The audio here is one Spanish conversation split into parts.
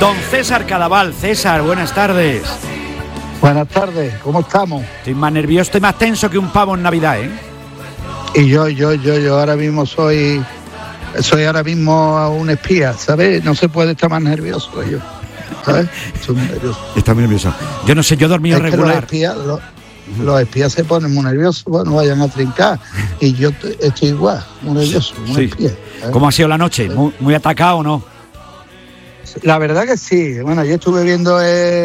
Don César Cadaval. César, buenas tardes. Buenas tardes, ¿cómo estamos? Estoy más nervioso, estoy más tenso que un pavo en Navidad, ¿eh? Y yo ahora mismo soy ahora mismo un espía, ¿sabes? No se puede estar más nervioso que yo, ¿sabes? Estoy muy nervioso. Está muy nervioso. Yo no sé, yo he dormido regular. Los espías se ponen muy nerviosos, bueno, vayan a trincar. Y yo estoy igual, muy nervioso, un espía. ¿sabes? ¿Cómo ha sido la noche? ¿Muy atacado o no? La verdad que sí. Bueno, yo estuve viendo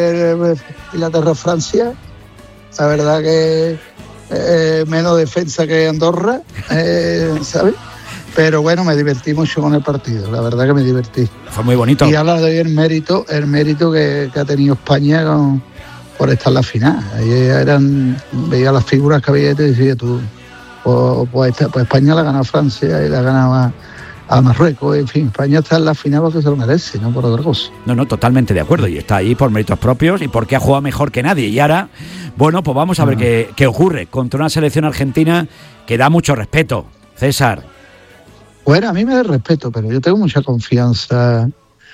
Inglaterra-Francia. La verdad que menos defensa que Andorra, ¿sabes? Pero bueno, me divertí mucho con el partido. La verdad que me divertí. Fue muy bonito. Y ahora le doy el mérito que ha tenido España por estar en la final. Ahí veía las figuras que había y te decía tú, pues España la ha ganado a Francia y la ha ganado a Marruecos, en fin, España está en la final porque se lo merece, no por otra cosa. No, totalmente de acuerdo, y está ahí por méritos propios y porque ha jugado mejor que nadie. Y ahora, bueno, pues vamos a ver qué ocurre contra una selección argentina que da mucho respeto. César. Bueno, a mí me da respeto, pero yo tengo mucha confianza.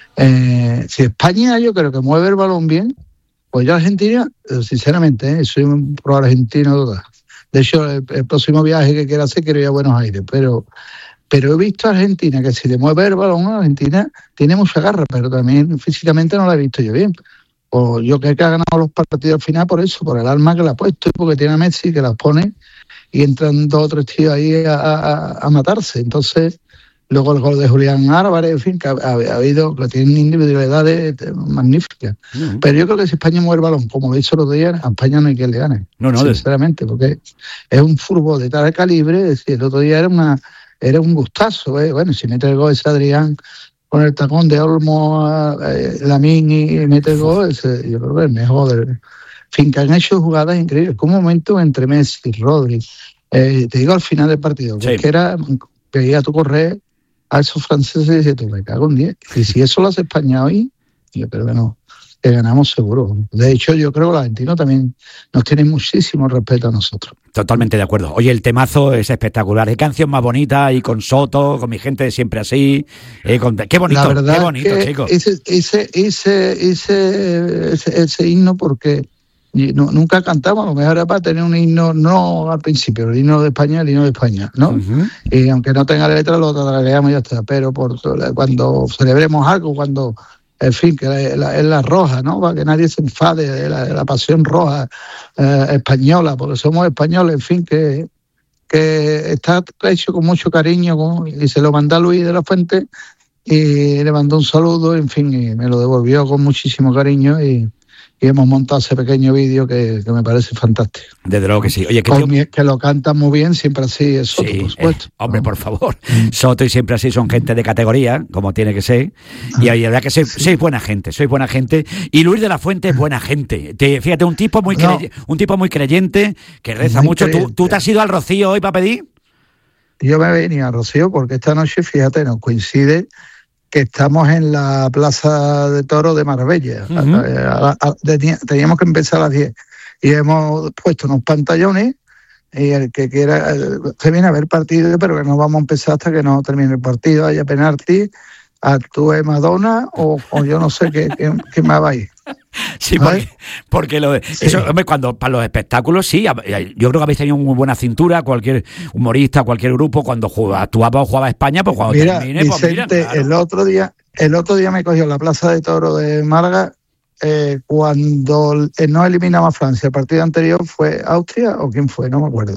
Si España yo creo que mueve el balón bien, pues yo Argentina, sinceramente, soy un pro argentino. De hecho, el próximo viaje que quiero hacer quiero ir a Buenos Aires, pero he visto a Argentina que si le mueve el balón a Argentina tiene mucha garra, pero también físicamente no la he visto yo bien. O yo creo que ha ganado los partidos al final por eso, por el arma que le ha puesto y porque tiene a Messi que las pone y entran 2 o 3 tíos ahí a matarse. Entonces, luego el gol de Julián Álvarez, en fin, que ha habido, que tienen individualidades magníficas. Pero yo creo que si España mueve el balón, como lo hizo el otro día, a España no hay quien le gane. Sinceramente, porque es un fútbol de tal calibre. Es decir, el otro día era un gustazo, ¿eh? Bueno, si mete el gol ese Adrián con el tacón de Olmo, Lamín y mete el gol, ese, yo creo que es mejor. En fin, que han hecho jugadas increíbles. Un momento entre Messi y Rodri, te digo al final del partido, sí. Que era, veía tu correr a esos franceses y decía, tú me cago en 10. Y si eso lo hace España hoy, yo creo que no, que ganamos seguro. De hecho, yo creo que los argentinos también nos tienen muchísimo respeto a nosotros. Totalmente de acuerdo. Oye, el temazo es espectacular. Qué canción más bonita, y con Soto, con mi gente de siempre así. Qué bonito, la verdad, qué bonito, chicos. Ese himno, porque nunca cantamos, a lo mejor era para tener un himno, no al principio, el himno de España, ¿no? Uh-huh. Y aunque no tenga letra, lo tarareamos y ya está. Pero cuando celebremos algo, cuando... En fin, que es la roja, ¿no? Para que nadie se enfade de la pasión roja española, porque somos españoles, en fin, que está hecho con mucho cariño y se lo mandó a Luis de la Fuente y le mandó un saludo, en fin, y me lo devolvió con muchísimo cariño y hemos montado ese pequeño vídeo que me parece fantástico. Desde luego que sí. Oye, que lo cantan muy bien, siempre así, es Soto, sí, por supuesto. Hombre, por favor. Soto y siempre así son gente de categoría, como tiene que ser. Y la verdad que sois buena gente, Y Luis de la Fuente es buena gente. Fíjate, un tipo muy creyente, que reza mucho. ¿Tú te has ido al Rocío hoy para pedir? Yo me venía al Rocío porque esta noche, fíjate, nos coincide que estamos en la Plaza de Toros de Marbella. Uh-huh. Teníamos que empezar a las 10 y hemos puesto unos pantallones y el que quiera se viene a ver partido, pero que no vamos a empezar hasta que no termine el partido, haya penalti, actúe Madonna o yo no sé qué más va a ir. Sí, porque eso, hombre, cuando para los espectáculos sí, yo creo que habéis tenido muy buena cintura, cualquier humorista, cualquier grupo, cuando actuaba o jugaba España, pues cuando termine, Vicente, pues mira, claro. el otro día me cogió la Plaza de Toros de Málaga cuando no eliminaba a Francia. El partido anterior fue Austria o quién fue, no me acuerdo.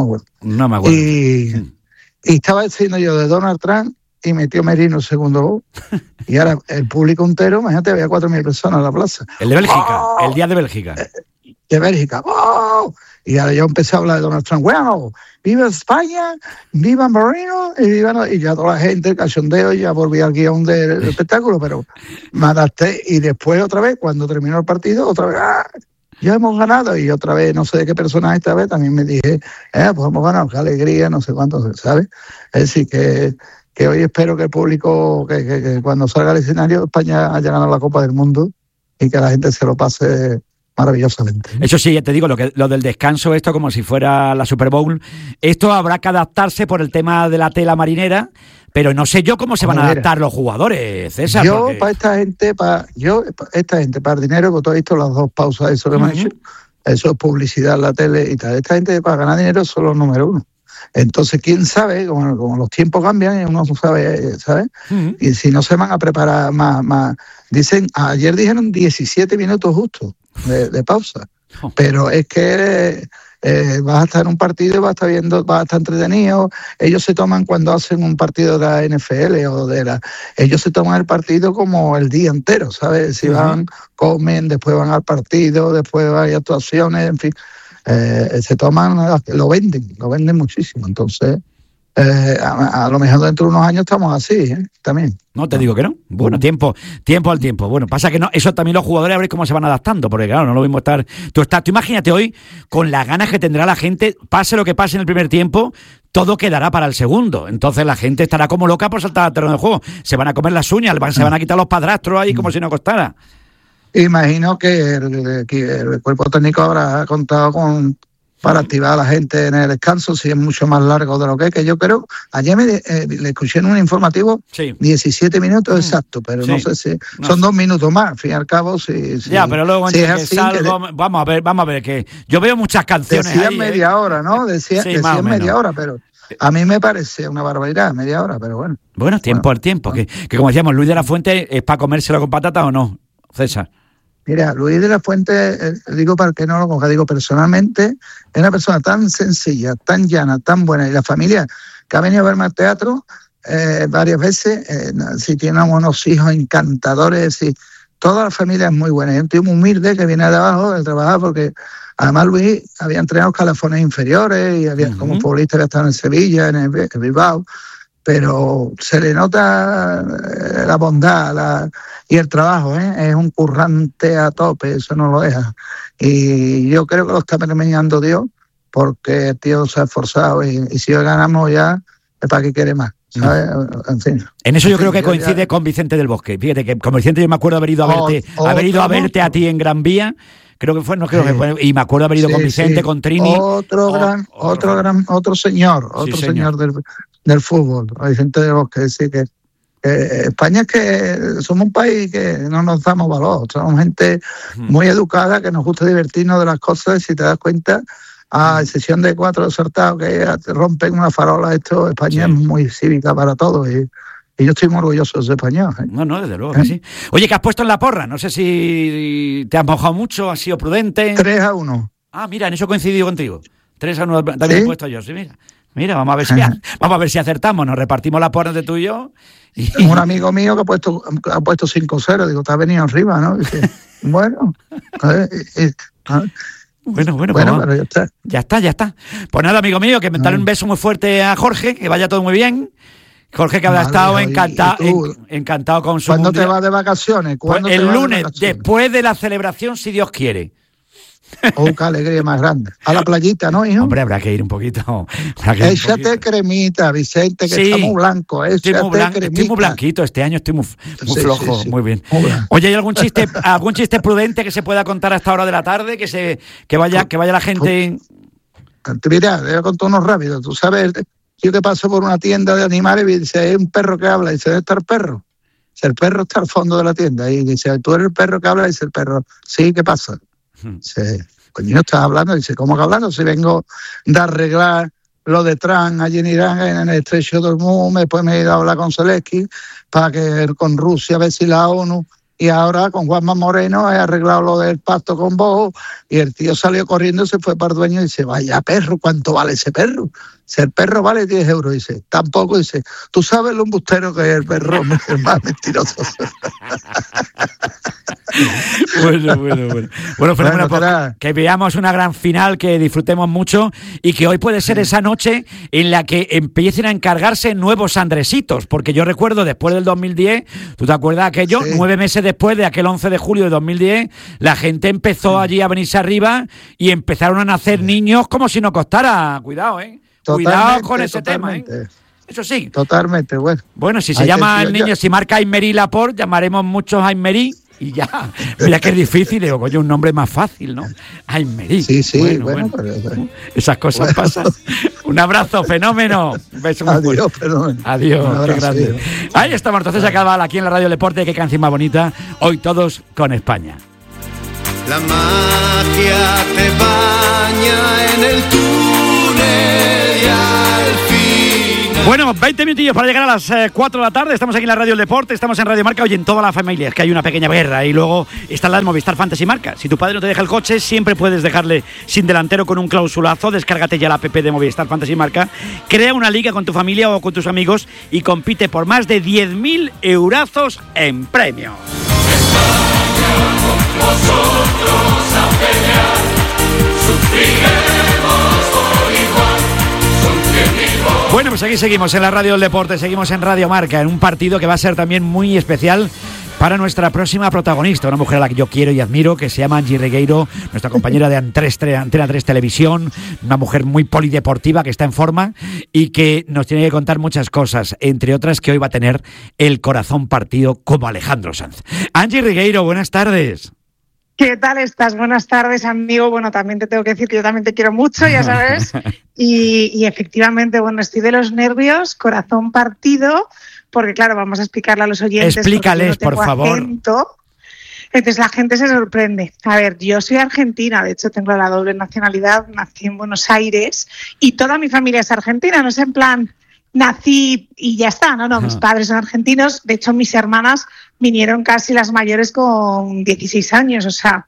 Y estaba diciendo yo de Donald Trump y metió Merino el segundo gol. Y ahora el público entero, imagínate, había 4.000 personas en la plaza. El de Bélgica, el día de Bélgica. De Bélgica. ¡Oh! Y ahora yo empecé a hablar de Donald Trump. Bueno, viva España, viva Merino, y ya toda la gente, el cachondeo, ya volví al guión del espectáculo, pero me adapté. Y después otra vez, cuando terminó el partido, otra vez, ya hemos ganado. Y otra vez, no sé de qué personaje esta vez, también me dije, pues hemos ganado, qué alegría, no sé cuánto, ¿sabes? Es decir, que hoy espero que el público, que cuando salga al escenario, España haya ganado la Copa del Mundo y que la gente se lo pase maravillosamente. Eso sí, ya te digo, lo del descanso, esto como si fuera la Super Bowl, esto habrá que adaptarse por el tema de la tela marinera, pero no sé yo cómo se van a adaptar los jugadores, César. Yo, para esta gente, para el dinero, que tú has visto las 2 pausas, eso que me han hecho, eso es publicidad en la tele y tal. Esta gente, para ganar dinero, son los número 1. Entonces, quién sabe, como los tiempos cambian, uno sabe, ¿sabes? Y si no se van a preparar más. Ayer dijeron 17 minutos justo de pausa. Pero es que vas a estar en un partido y vas a estar entretenido. Ellos se toman, cuando hacen un partido de la NFL ellos se toman el partido como el día entero, ¿sabes? Si van, comen, después van al partido, después hay actuaciones, en fin. Se toman, lo venden muchísimo. Entonces, a lo mejor dentro de unos años estamos así, también. No te digo que no. Bueno, tiempo al tiempo. Bueno, pasa que no, eso también los jugadores a ver cómo se van adaptando, porque claro, no lo mismo estar. Tú imagínate hoy con las ganas que tendrá la gente, pase lo que pase en el primer tiempo, todo quedará para el segundo. Entonces la gente estará como loca por saltar al terreno de juego. Se van a comer las uñas, se van a quitar los padrastros ahí como si no costara. Imagino que el cuerpo técnico habrá contado para activar a la gente en el descanso, si es mucho más largo de lo que yo creo. Ayer le escuché en un informativo 17 minutos exacto, pero no sé si son 2 minutos más, al fin y al cabo. Ya, pero luego si es así, vamos a ver que yo veo muchas canciones decían ahí, media hora, ¿no? Decían media hora, pero a mí me parece una barbaridad, media hora, pero bueno. Bueno, tiempo al tiempo, que como decíamos, Luis de la Fuente, ¿es para comérselo con patata o no, César? Mira, Luis de la Fuente, digo para que no lo coja, digo personalmente, es una persona tan sencilla, tan llana, tan buena, y la familia que ha venido a verme al teatro varias veces, si tiene unos hijos encantadores, y toda la familia es muy buena. Es un tío muy humilde que viene de abajo de trabajar, porque además Luis había entrenado escalafones inferiores y había como futbolista que estaba en Sevilla, en Bilbao, pero se le nota la bondad y el trabajo, es un currante a tope, eso no lo deja. Y yo creo que lo está premiando Dios, porque el tío se ha esforzado y si hoy ganamos ya, es para que quiere más, ¿sabes? En fin. En eso yo creo que coincide con Vicente del Bosque. Fíjate que con Vicente yo me acuerdo haber ido a verte a ti en Gran Vía. Creo que fue, y me acuerdo haber ido con Vicente, con Trini. Otro señor del fútbol, Vicente del Bosque, decir que España es que somos un país que no nos damos valor, somos gente muy educada, que nos gusta divertirnos de las cosas, y si te das cuenta, a excepción de 4 desertados que rompen una farola, España es muy cívica para todos, y yo estoy muy orgulloso de ser español. No, desde luego que sí. Oye, ¿qué has puesto en la porra? No sé si te has mojado mucho, has sido prudente. 3-1. Ah, mira, en eso he coincidido contigo. 3-1 también he puesto yo, sí, mira. Mira, vamos a ver si acertamos, nos repartimos las porras de tú y yo. Un amigo mío que ha puesto 5-0, digo, te has venido arriba, ¿no? Dice, bueno. Bueno, pero ya está. Ya está. Pues nada, amigo mío, que me dale un beso muy fuerte a Jorge, que vaya todo muy bien. Jorge, que habrá estado encantado con su ¿Cuándo te vas de vacaciones? Pues el lunes, después de la celebración, si Dios quiere. Qué alegría más grande. A la playita, ¿no, hijo? Hombre, habrá que ir un poquito. Échate cremita, Vicente, que está muy blanco. Estoy muy blanquito, este año estoy muy flojo, muy bien. Oye, ¿hay algún chiste prudente que se pueda contar a esta hora de la tarde? Que vaya la gente... Mira, te voy a contar uno rápido. Tú sabes, yo que paso por una tienda de animales y dice, hay un perro que habla, y dice, ¿dónde está el perro? Dice, el perro está al fondo de la tienda. Y dice, ¿tú eres el perro que habla? Y dice el perro, sí, ¿qué pasa? Dice, coño, estás hablando. Dice, ¿cómo que hablando? Si vengo de arreglar lo de Trump allí en Irán, en el estrecho de Hormuz, después me he ido a hablar con Zelensky para que con Rusia, a ver si la ONU, y ahora con Juanma Moreno he arreglado lo del pacto con vos, y el tío salió corriendo, se fue para el dueño y dice, vaya perro, ¿cuánto vale ese perro? Si el perro vale 10 euros, dice, tampoco, dice, tú sabes lo embustero que es el perro, es más mentiroso. Bueno, fenómeno, que veamos una gran final, que disfrutemos mucho y que hoy puede ser esa noche en la que empiecen a encargarse nuevos Andresitos, porque yo recuerdo después del 2010, ¿tú te acuerdas aquello? 9 meses después de aquel 11 de julio de 2010, la gente empezó allí a venirse arriba y empezaron a nacer niños como si no costara. Cuidado, cuidado con ese tema, Eso sí. Totalmente, bueno. Bueno, si se llama el niño, si marca Aymerí Laporte, llamaremos muchos Aymerí. y ya. Mira que es difícil, digo, coño, un nombre más fácil, ¿no? Aymerí. Sí, bueno. Esas cosas pasan. Un abrazo, fenómeno. Un beso muy Adiós, fenómeno. Adiós, qué grande. Ahí estamos, entonces acaba aquí en la Radio Deporte, qué canción más bonita. Hoy todos con España. La magia te baña en el túnel y al final. Bueno, 20 minutillos para llegar a las 4 de la tarde. Estamos aquí en la Radio del Deporte, estamos en Radio Marca. Hoy en toda la familia es que hay una pequeña guerra. Y luego está la de Movistar Fantasy Marca. Si tu padre no te deja el coche, siempre puedes dejarle sin delantero con un clausulazo. Descárgate ya la app de Movistar Fantasy Marca. Crea una liga con tu familia o con tus amigos y compite por más de 10.000 eurazos en premios. Nosotros a pelear, sufriremos por igual, son 100.000. Bueno, pues aquí seguimos en la Radio del Deporte, seguimos en Radio Marca, en un partido que va a ser también muy especial para nuestra próxima protagonista, una mujer a la que yo quiero y admiro, que se llama Angie Regueiro, nuestra compañera de Antena 3 Televisión, una mujer muy polideportiva que está en forma y que nos tiene que contar muchas cosas, entre otras que hoy va a tener el corazón partido como Alejandro Sanz. Angie Regueiro, buenas tardes. ¿Qué tal estás? Buenas tardes, amigo. Bueno, también te tengo que decir que yo también te quiero mucho, ya sabes. Y efectivamente, bueno, estoy de los nervios, corazón partido, porque claro, vamos a explicarle a los oyentes. Explícales, por favor. Acento. Entonces la gente se sorprende. A ver, yo soy argentina, de hecho tengo la doble nacionalidad, nací en Buenos Aires y toda mi familia es argentina, no es en plan nací y ya está, no, mis padres son argentinos, de hecho mis hermanas vinieron casi las mayores con 16 años, o sea,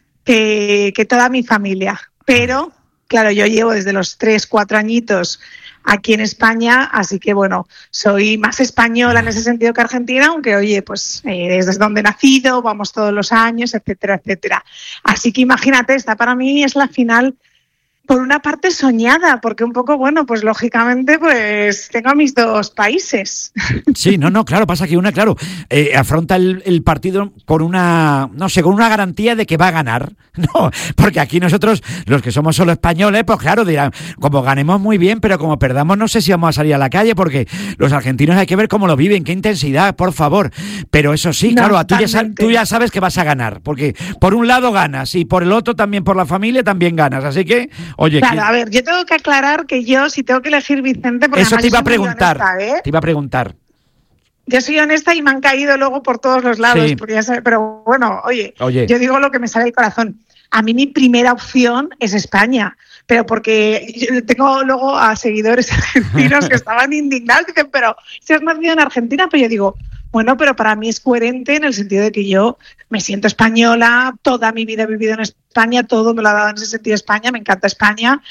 que toda mi familia, pero claro, yo llevo desde los 3, 4 añitos aquí en España, así que bueno, soy más española en ese sentido que argentina, aunque oye, pues desde donde he nacido, vamos todos los años, etcétera, etcétera. Así que imagínate, esta para mí es la final por una parte soñada, porque un poco, bueno, pues lógicamente pues tengo a mis dos países. Sí, no, claro, pasa que una, claro, afronta el partido con una, no sé, con una garantía de que va a ganar, no, porque aquí nosotros, los que somos solo españoles, pues claro, dirán, como ganemos muy bien, pero como perdamos no sé si vamos a salir a la calle, porque los argentinos hay que ver cómo lo viven, qué intensidad, por favor, pero eso sí, no, claro, tú ya sabes que vas a ganar, porque por un lado ganas y por el otro también, por la familia también ganas, así que oye, claro, a ver, yo tengo que aclarar que yo, si tengo que elegir Vicente, porque eso te iba a preguntar, honesta, te iba a preguntar. Yo soy honesta y me han caído luego por todos los lados, sí. Porque ya sabes, pero bueno, oye, yo digo lo que me sale del corazón. A mí mi primera opción es España, pero porque yo tengo luego a seguidores argentinos que estaban indignados, dicen, pero si has nacido en Argentina, pero yo digo, bueno, pero para mí es coherente en el sentido de que yo me siento española, toda mi vida he vivido en España, todo me lo ha dado en ese sentido España, me encanta España,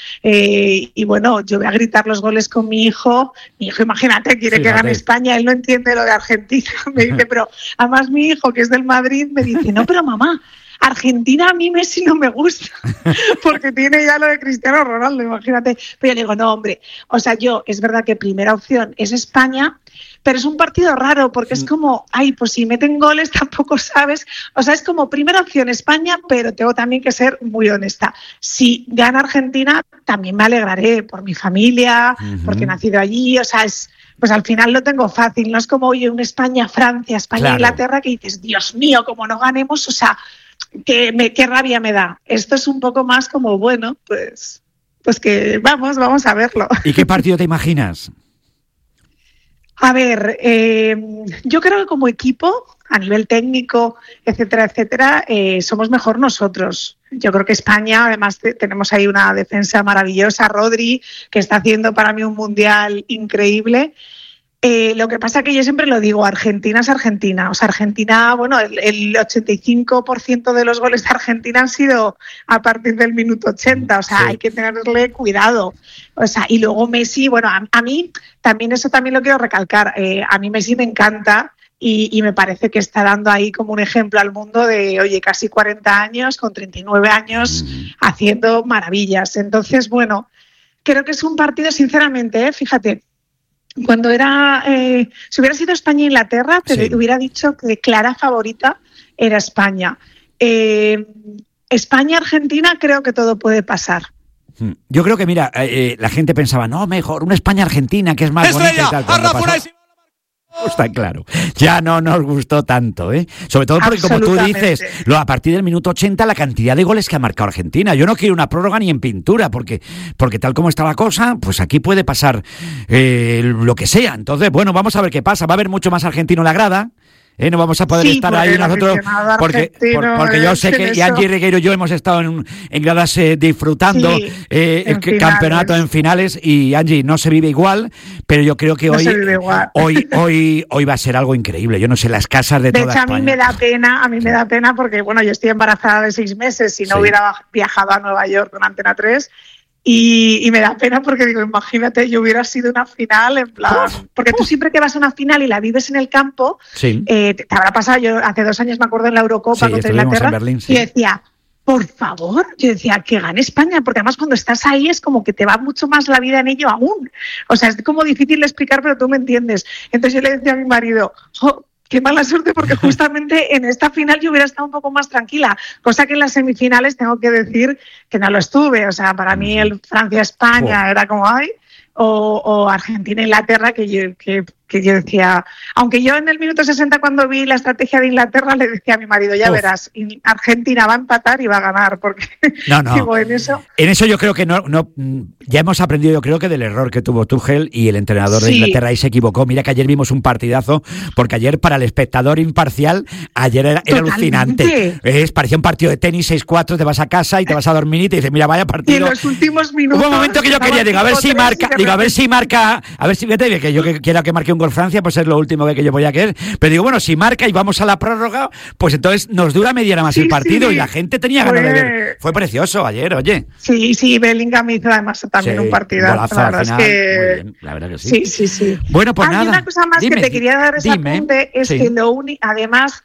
y bueno, yo voy a gritar los goles con mi hijo, imagínate, quiere que gane España, él no entiende lo de Argentina, me dice, pero además mi hijo, que es del Madrid, me dice, no, pero mamá, Argentina a mí Messi no me gusta, porque tiene ya lo de Cristiano Ronaldo, imagínate. Pero yo le digo, no, hombre, o sea, es verdad que primera opción es España, pero es un partido raro, porque es como, pues si meten goles tampoco sabes, o sea, es como primera opción España, pero tengo también que ser muy honesta. Si gana Argentina, también me alegraré por mi familia, porque he nacido allí, o sea, pues al final lo tengo fácil, no es como, oye, un España-Francia, España-Inglaterra, que dices, Dios mío, como no ganemos, o sea, qué rabia me da. Esto es un poco más como, bueno, pues que vamos a verlo. ¿Y qué partido te imaginas? A ver, yo creo que como equipo, a nivel técnico, etcétera, etcétera, somos mejor nosotros. Yo creo que España, además tenemos ahí una defensa maravillosa, Rodri, que está haciendo para mí un mundial increíble. Lo que pasa que yo siempre lo digo, Argentina es Argentina. O sea, Argentina, bueno, el 85% de los goles de Argentina han sido a partir del minuto 80. O sea, hay que tenerle cuidado. O sea, y luego Messi, bueno, a mí también eso también lo quiero recalcar. A mí Messi me encanta y me parece que está dando ahí como un ejemplo al mundo de, oye, casi 40 años, con 39 años, haciendo maravillas. Entonces, bueno, creo que es un partido, sinceramente, fíjate, cuando si hubiera sido España-Inglaterra, te hubiera dicho que clara favorita era España. España-Argentina creo que todo puede pasar. Yo creo que, mira, la gente pensaba, no, mejor una España-Argentina, que es más bonita y tal. Está claro. Ya no nos gustó tanto, ¿eh? Sobre todo porque, como tú dices, a partir del minuto 80, la cantidad de goles que ha marcado Argentina. Yo no quiero una prórroga ni en pintura, porque tal como está la cosa, pues aquí puede pasar lo que sea. Entonces, bueno, vamos a ver qué pasa. Va a haber mucho más argentino en la grada. No vamos a poder estar ahí nosotros porque yo sé que Angie Regueiro y yo hemos estado en gradas disfrutando el campeonato en finales, y Angie, no se vive igual, pero yo creo que hoy va a ser algo increíble. Yo no sé, las casas de toda España. A mí me da pena porque, bueno, yo estoy embarazada de 6 meses y no hubiera viajado a Nueva York con Antena 3. Y me da pena porque digo, imagínate, yo hubiera sido una final en plan... Porque tú siempre que vas a una final y la vives en el campo, te habrá pasado, yo hace 2 años me acuerdo en la Eurocopa contra Inglaterra, en Berlín, y decía, por favor, que gane España, porque además cuando estás ahí es como que te va mucho más la vida en ello aún. O sea, es como difícil de explicar, pero tú me entiendes. Entonces yo le decía a mi marido, qué mala suerte, porque justamente en esta final yo hubiera estado un poco más tranquila, cosa que en las semifinales tengo que decir que no lo estuve. O sea, para mí el Francia-España era como, o Argentina-Inglaterra, que yo decía, aunque yo en el minuto 60 cuando vi la estrategia de Inglaterra le decía a mi marido, ya verás, Argentina va a empatar y va a ganar, porque digo, en eso yo creo que no ya hemos aprendido, yo creo que del error que tuvo Tuchel, y el entrenador de Inglaterra ahí se equivocó. Mira que ayer vimos un partidazo, porque ayer para el espectador imparcial ayer era alucinante. Parecía un partido de tenis 6-4, te vas a casa y te vas a dormir y te dices, mira, vaya partido. Y en los últimos minutos hubo un momento que yo quería, a ver si marca, fíjate que yo quiero que marque un gol Francia, pues es lo último que yo voy a querer, pero digo, bueno, si marca y vamos a la prórroga, pues entonces nos dura media hora más el partido, y la gente tenía ganas de ver. Fue precioso ayer, oye. Sí, Bellingham hizo además también un partidazo, la verdad final, es que... muy bien, la verdad que sí. Sí. Bueno, pues nada. Hay una cosa más que te quería dar ese apunte, es que además...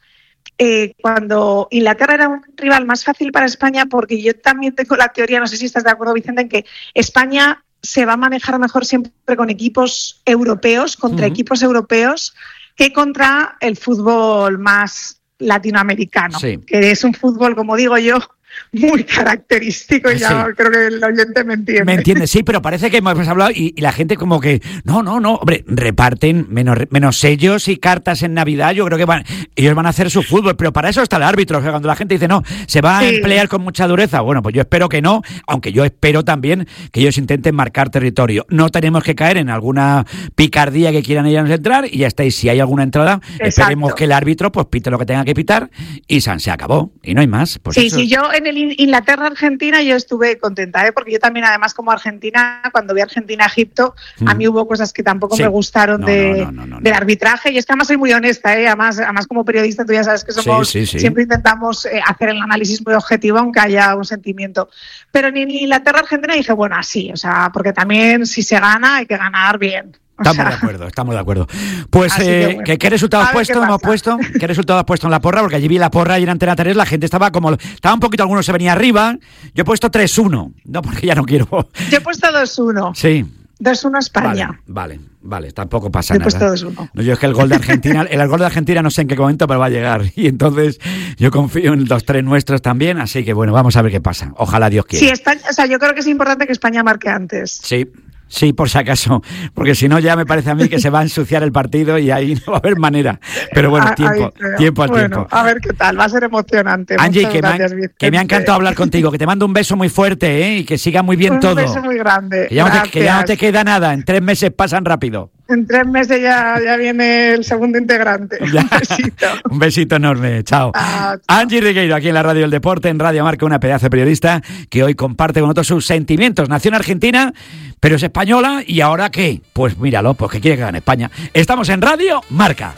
cuando Inglaterra era un rival más fácil para España, porque yo también tengo la teoría, no sé si estás de acuerdo, Vicente, en que España se va a manejar mejor siempre con equipos europeos, contra equipos europeos, que contra el fútbol más latinoamericano, que es un fútbol, como digo yo, muy característico, y ya creo que el oyente me entiende. Me entiende, sí, pero parece que hemos hablado y la gente como que, no, hombre, reparten menos sellos y cartas en Navidad. Yo creo que ellos van a hacer su fútbol, pero para eso está el árbitro. O sea, cuando la gente dice, no, se va a emplear con mucha dureza, bueno, pues yo espero que no, aunque yo espero también que ellos intenten marcar territorio. No tenemos que caer en alguna picardía que quieran ellos entrar, y ya está. Y si hay alguna entrada, esperemos que el árbitro pues pite lo que tenga que pitar, y se acabó, y no hay más. Pues sí, yo en el Inglaterra-Argentina yo estuve contenta, porque yo también, además, como Argentina, cuando vi Argentina-Egipto, a mí hubo cosas que tampoco me gustaron del arbitraje, y es que además soy muy honesta, además como periodista tú ya sabes que somos, siempre intentamos hacer el análisis muy objetivo, aunque haya un sentimiento. Pero en Inglaterra-Argentina dije, bueno, así, o sea, porque también si se gana hay que ganar bien. Estamos de acuerdo. Pues, ¿qué resultado has puesto? ¿Qué resultado has puesto en la porra? Porque allí vi la porra y en Antena 3 la gente estaba un poquito, algunos se venía arriba. Yo he puesto 3-1, no, porque ya no quiero. Yo he puesto 2-1. Sí. 2-1 España. Vale, tampoco pasa nada. Yo he puesto 2-1. No, yo es que el gol de Argentina no sé en qué momento, pero va a llegar. Y entonces yo confío en los 3 nuestros también, así que bueno, vamos a ver qué pasa. Ojalá Dios quiera. Sí, España, o sea, yo creo que es importante que España marque antes. Sí, por si acaso, porque si no ya me parece a mí que se va a ensuciar el partido y ahí no va a haber manera. Pero bueno, tiempo al tiempo. A ver qué tal, va a ser emocionante. Angie, que me ha encantado hablar contigo, que te mando un beso muy fuerte, y que siga muy bien todo. Un beso muy grande. Que ya no te queda nada, en 3 meses pasan rápido. En 3 meses ya viene el segundo integrante. Un besito. Un besito enorme. Chao. Angie Regueiro, aquí en la Radio del Deporte, en Radio Marca, una pedazo de periodista que hoy comparte con nosotros sus sentimientos. Nació en Argentina, pero es española, ¿y ahora qué? Pues míralo, pues que quiere que gane España. Estamos en Radio Marca.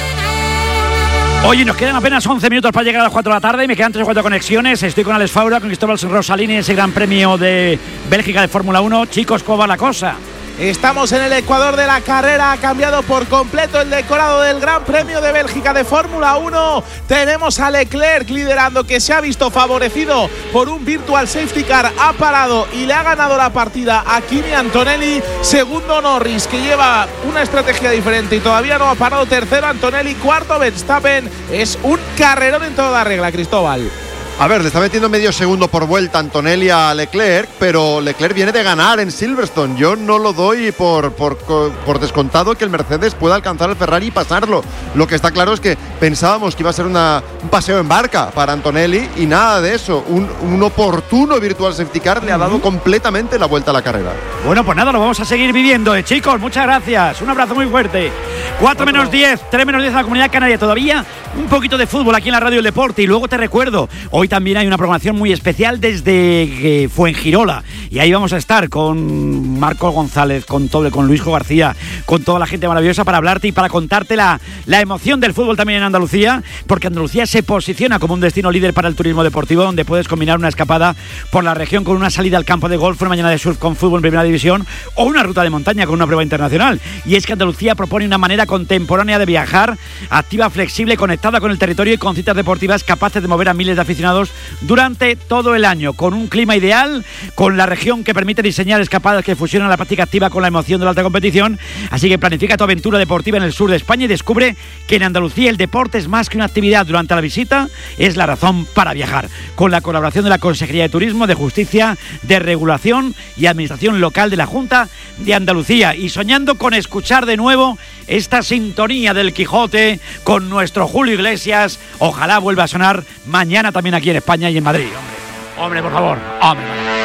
Oye, nos quedan apenas 11 minutos para llegar a las 4 de la tarde y me quedan 3 o 4 conexiones. Estoy con Alex Faura, con Cristóbal Rosalini, ese Gran Premio de Bélgica de Fórmula 1. Chicos, ¿cómo va la cosa? Estamos en el ecuador de la carrera, ha cambiado por completo el decorado del Gran Premio de Bélgica de Fórmula 1. Tenemos a Leclerc liderando, que se ha visto favorecido por un virtual safety car, ha parado y le ha ganado la partida a Kimi Antonelli. Segundo Norris, que lleva una estrategia diferente y todavía no ha parado. Tercero Antonelli, cuarto Verstappen. Es un carrerón en toda regla, Cristóbal. A ver, le está metiendo medio segundo por vuelta Antonelli a Leclerc, pero Leclerc viene de ganar en Silverstone. Yo no lo doy por descontado que el Mercedes pueda alcanzar el Ferrari y pasarlo. Lo que está claro es que pensábamos que iba a ser un paseo en barca para Antonelli y nada de eso. Un oportuno virtual safety car le ha dado completamente la vuelta a la carrera. Bueno, pues nada, lo vamos a seguir viviendo, chicos. Muchas gracias. Un abrazo muy fuerte. 4 menos 10, 3 menos 10 a la Comunidad Canaria. Todavía un poquito de fútbol aquí en la Radio El Deporte. Y luego te recuerdo, hoy también hay una programación muy especial desde Fuengirola. Y ahí vamos a estar con Marco González, con Luisjo García, con toda la gente maravillosa para hablarte y para contarte la emoción del fútbol también en Andalucía, porque Andalucía se posiciona como un destino líder para el turismo deportivo, donde puedes combinar una escapada por la región con una salida al campo de golf, una mañana de surf con fútbol en primera división o una ruta de montaña con una prueba internacional. Y es que Andalucía propone una manera contemporánea de viajar, activa, flexible, conectada con el territorio y con citas deportivas capaces de mover a miles de aficionados durante todo el año, con un clima ideal, con la región que permite diseñar escapadas que fusionan la práctica activa con la emoción de la alta competición. Así que planifica tu aventura deportiva en el sur de España y descubre que en Andalucía el deporte es más que una actividad durante la visita, es la razón para viajar. Con la colaboración de la Consejería de Turismo, de Justicia, de Regulación y Administración Local de la Junta de Andalucía, y soñando con escuchar de nuevo esta sintonía del Quijote con nuestro Julio Iglesias. Ojalá vuelva a sonar mañana también aquí en España y en Madrid. Hombre, por favor, hombre.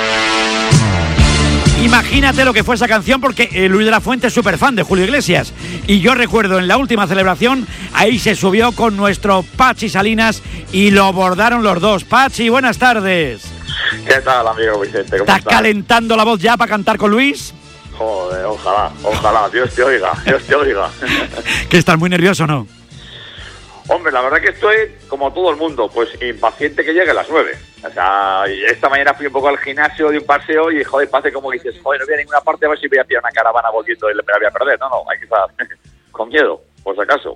Imagínate lo que fue esa canción, porque Luis de la Fuente es súper fan de Julio Iglesias. Y yo recuerdo en la última celebración, ahí se subió con nuestro Pachi Salinas y lo bordaron los dos. Pachi, buenas tardes. ¿Qué tal, amigo Vicente? ¿Cómo estás? ¿Calentando la voz ya para cantar con Luis? Joder, ojalá, Dios te oiga. ¿Que estás muy nervioso o no? Hombre, la verdad que estoy, como todo el mundo, pues impaciente que llegue a las 9. O sea, esta mañana fui un poco al gimnasio de un paseo y, joder, parece como que dices, joder, no voy a ninguna parte, a ver si voy a pillar una caravana volviendo y me la voy a perder. No, hay que estar con miedo, por si acaso.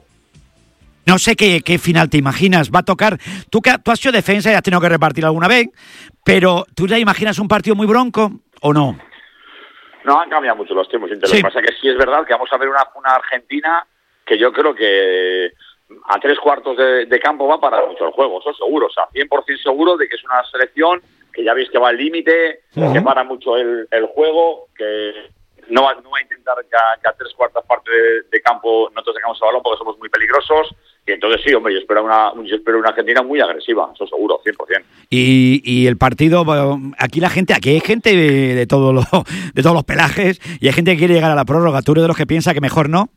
No sé qué final te imaginas. Va a tocar. Tú has sido defensa y has tenido que repartir alguna vez, pero ¿tú te imaginas un partido muy bronco o no? No, han cambiado mucho los tiempos. Sí. Lo que pasa es que sí es verdad que vamos a ver una Argentina que yo creo que a 3/4 de campo va a parar mucho el juego, eso seguro. O sea, 100% seguro de que es una selección que ya veis que va al límite, que para mucho el juego, que no va a intentar que a 3/4 partes de campo nosotros tengamos el balón porque somos muy peligrosos. Y entonces sí, hombre, yo espero una Argentina muy agresiva, eso seguro, 100%. Y el partido, aquí hay gente de todos los pelajes, y hay gente que quiere llegar a la prórroga. ¿Tú eres de los que piensa que mejor no?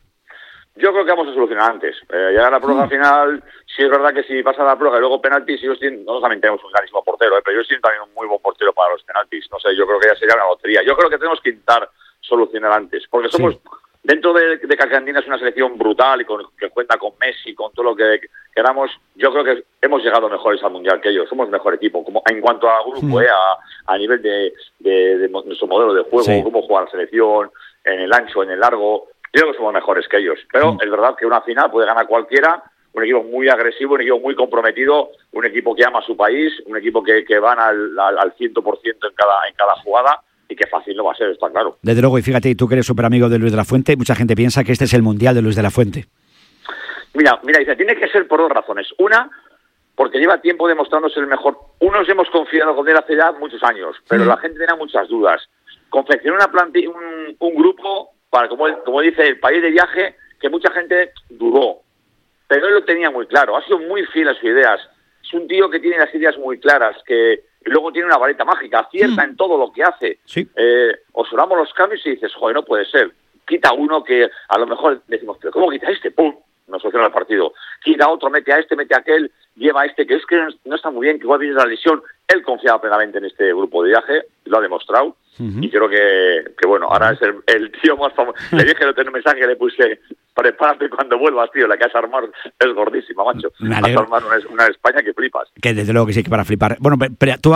Yo creo que vamos a solucionar antes. Llegar a la prórroga final, sí es verdad que si pasa la prórroga y luego penaltis, nosotros también tenemos un granísimo portero, pero yo siento también un muy buen portero para los penaltis. No sé, yo creo que ya sería una lotería. Yo creo que tenemos que intentar solucionar antes, porque somos... Sí. Dentro de que Argentina es una selección brutal y que cuenta con Messi, con todo lo que queramos, yo creo que hemos llegado mejores al Mundial que ellos. Somos mejor equipo, como en cuanto a grupo, a nivel de nuestro modelo de juego, cómo juega la selección, en el ancho, en el largo. Yo creo que somos mejores que ellos. Pero es verdad que una final puede ganar cualquiera, un equipo muy agresivo, un equipo muy comprometido, un equipo que ama a su país, un equipo que van al 100% en cada jugada. Y qué fácil no va a ser, está claro. Desde luego, y fíjate, tú que eres súper amigo de Luis de la Fuente, mucha gente piensa que este es el Mundial de Luis de la Fuente. Mira, dice, tiene que ser por dos razones. Una, porque lleva tiempo demostrándose el mejor. Unos hemos confiado con él hace ya muchos años, pero la gente tenía muchas dudas. Confeccionó un grupo para, como dice, el país de viaje, que mucha gente dudó. Pero él lo tenía muy claro, ha sido muy fiel a sus ideas. Es un tío que tiene las ideas muy claras, que luego tiene una varita mágica, acierta en todo lo que hace. Sí. Observamos los cambios y dices, joder, no puede ser. Quita uno que a lo mejor decimos, pero ¿cómo quita este? ¡Pum! Nos soluciona el partido. Quita otro, mete a este, mete a aquel, lleva a este, que es que no está muy bien, que igual viene la lesión. Él confiaba plenamente en este grupo de viaje, lo ha demostrado. Y creo que bueno, ahora es el tío más famoso. Le dije el otro mensaje que le puse, prepárate cuando vuelvas, tío, la que has armado es gordísima, macho. Has armado una España que flipas. Que desde luego que sí, que para flipar. Bueno, pero tú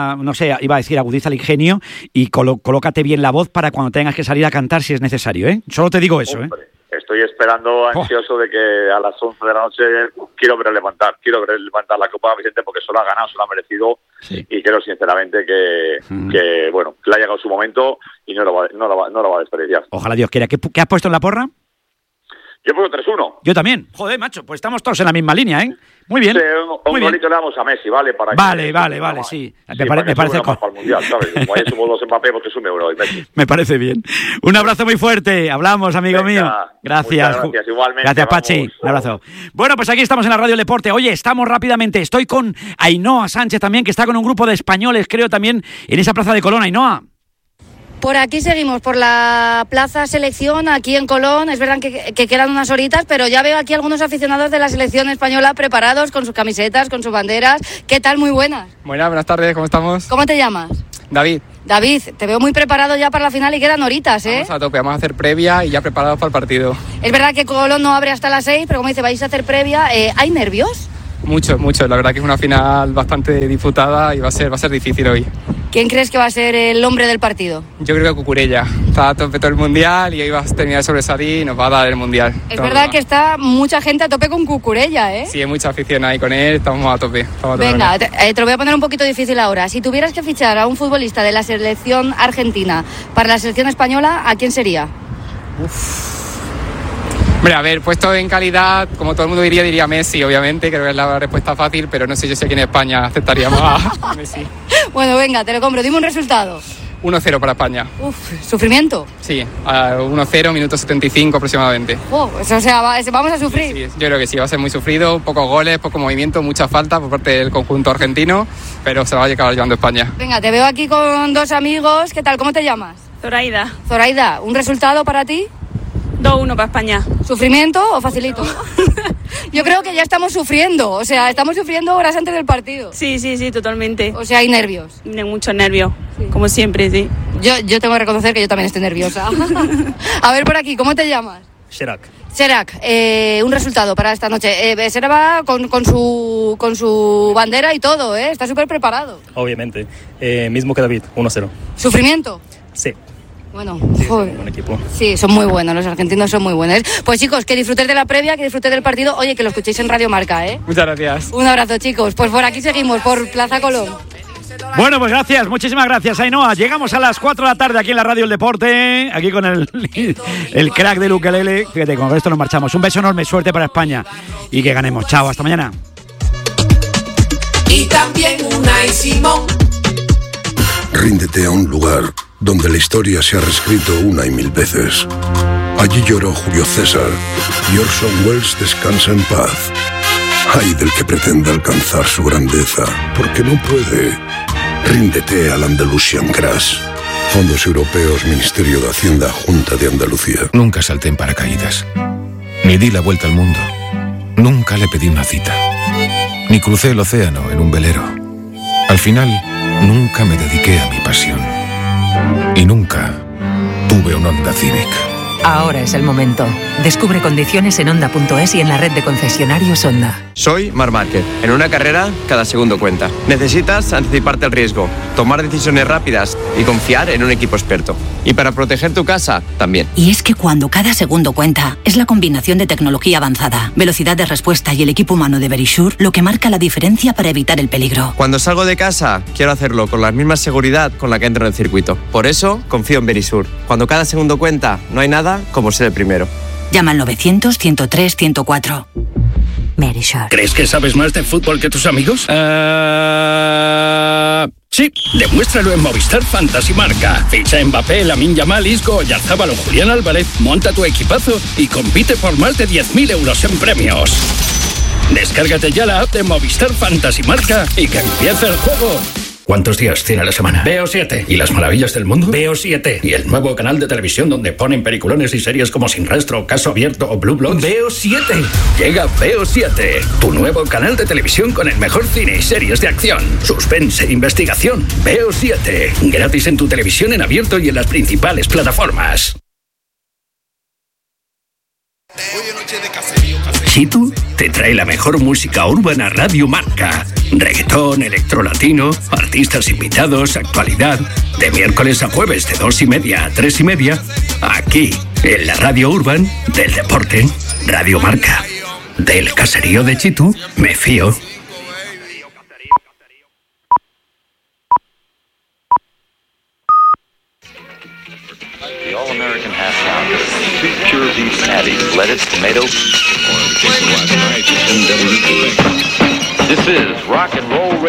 agudiza el ingenio y colócate bien la voz para cuando tengas que salir a cantar si es necesario, ¿eh? Solo te digo eso, Hombre, estoy esperando ansioso de que a las 11 de la noche quiero ver levantar la Copa Vicente, porque solo ha ganado, solo ha merecido. Sí. Y creo sinceramente que bueno, que le ha llegado su momento y no lo va a desperdiciar. Ojalá Dios quiera. ¿Qué has puesto en la porra? Yo pongo 3-1. Yo también. Joder, macho, pues estamos todos en la misma línea, ¿eh? Muy bien. Un golito le damos a Messi, ¿vale? Vale, sí. Me parece para el Mundial, ¿sabes? Como ahí sumo 2 Mbappé, porque sume uno y Messi. Me parece bien. Un abrazo muy fuerte. Hablamos, amigo mío. Gracias. Gracias, igualmente. Gracias, Pachi. Un abrazo. Bueno, pues aquí estamos en la Radio Deporte. Oye, estamos rápidamente. Estoy con Ainhoa Sánchez también, que está con un grupo de españoles, creo, también en esa Plaza de Colón. Ainhoa. Por aquí seguimos, por la Plaza Selección, aquí en Colón. Es verdad que quedan unas horitas, pero ya veo aquí algunos aficionados de la selección española preparados con sus camisetas, con sus banderas. ¿Qué tal? Muy buenas. Buenas tardes, ¿cómo estamos? ¿Cómo te llamas? David, te veo muy preparado ya para la final y quedan horitas, ¿eh? Vamos a tope, vamos a hacer previa y ya preparados para el partido. Es verdad que Colón no abre hasta las 6, pero como dice, vais a hacer previa. ¿Hay nervios? Mucho. La verdad que es una final bastante disputada y va a ser difícil hoy. ¿Quién crees que va a ser el hombre del partido? Yo creo que Cucurella. Está a tope todo el Mundial y hoy va a terminar de sobresalir y nos va a dar el Mundial. Es verdad que está mucha gente a tope con Cucurella, ¿eh? Sí, hay mucha afición ahí con él, estamos a tope. Venga, te lo voy a poner un poquito difícil ahora. Si tuvieras que fichar a un futbolista de la selección argentina para la selección española, ¿a quién sería? Hombre, a ver, puesto en calidad, como todo el mundo diría Messi, obviamente, creo que es la respuesta fácil, pero no sé yo si aquí en España aceptaríamos a Messi. Bueno, venga, te lo compro, dime un resultado. 1-0 para España. ¿Sufrimiento? Sí, 1-0, minuto 75 aproximadamente. O sea, vamos a sufrir. Sí, yo creo que sí, va a ser muy sufrido, pocos goles, poco movimiento, mucha falta por parte del conjunto argentino, pero se va a acabar llevando España. Venga, te veo aquí con dos amigos, ¿qué tal? ¿Cómo te llamas? Zoraida, ¿un resultado para ti? 2-1 para España. ¿Sufrimiento o facilito? Yo creo que ya estamos sufriendo, o sea, estamos sufriendo horas antes del partido. Sí, totalmente. O sea, hay nervios. Muchos nervios, sí. Como siempre, sí. Yo tengo que reconocer que yo también estoy nerviosa. A ver por aquí, ¿cómo te llamas? Sherak, un resultado para esta noche. Sherak va con su bandera y todo, ¿eh? Está súper preparado. Obviamente. Mismo que David, 1-0. ¿Sufrimiento? Sí. Bueno, sí, joder. Es un buen equipo. Sí, son muy buenos, los argentinos son muy buenos. Pues chicos, que disfrutéis de la previa, que disfrutéis del partido. Oye, que lo escuchéis en Radio Marca, ¿eh? Muchas gracias. Un abrazo, chicos. Pues por aquí seguimos, por Plaza Colón. Bueno, pues gracias, muchísimas gracias, Ainhoa. Llegamos a las 4 de la tarde aquí en la Radio El Deporte, aquí con el crack del ukelele. Fíjate, con esto nos marchamos. Un beso enorme, suerte para España y que ganemos. Chao, hasta mañana. Y también Unai Simón. Ríndete a un lugar donde la historia se ha reescrito una y mil veces. Allí lloró Julio César y Orson Welles descansa en paz. Ay del que pretenda alcanzar su grandeza, porque no puede. Ríndete al Andalusian Crash. Fondos Europeos, Ministerio de Hacienda, Junta de Andalucía. Nunca salté en paracaídas. Ni di la vuelta al mundo. Nunca le pedí una cita. Ni crucé el océano en un velero. Al final, nunca me dediqué a mi pasión. Y nunca tuve un Honda Civic. Ahora es el momento. Descubre condiciones en Honda.es y en la red de concesionarios Honda. Soy Marc Márquez. En una carrera, cada segundo cuenta. Necesitas anticiparte al riesgo, tomar decisiones rápidas y confiar en un equipo experto. Y para proteger tu casa, también. Y es que cuando cada segundo cuenta, es la combinación de tecnología avanzada, velocidad de respuesta y el equipo humano de Verisure lo que marca la diferencia para evitar el peligro. Cuando salgo de casa, quiero hacerlo con la misma seguridad con la que entro en el circuito. Por eso, confío en Verisure. Cuando cada segundo cuenta, no hay nada como ser el primero. Llama al 900-103-104. Verisure. ¿Crees que sabes más de fútbol que tus amigos? Sí, demuéstralo en Movistar Fantasy Marca. Ficha a Mbappé, Lamine Yamal, Isco, Oyarzabal o Julián Álvarez, monta tu equipazo y compite por más de 10.000 euros en premios. Descárgate ya la app de Movistar Fantasy Marca y que empiece el juego. ¿Cuántos días tiene la semana? Veo 7. ¿Y las maravillas del mundo? Veo 7. ¿Y el nuevo canal de televisión donde ponen peliculones y series como Sin Rastro, Caso Abierto o Blue Bloods? Veo 7. Llega Veo 7, tu nuevo canal de televisión con el mejor cine y series de acción, suspense e investigación. Veo 7. Gratis en tu televisión en abierto y en las principales plataformas. Chitu te trae la mejor música urbana Radio Marca. Reggaetón, electrolatino, artistas invitados, actualidad. De miércoles a jueves de 2:30 a 3:30. Aquí, en la Radio Urban del Deporte. Radio Marca. Del caserío de Chitu, me fío. The all-American half pounder. 2 pure beef patties, lettuce, tomato. This is rock and roll radio.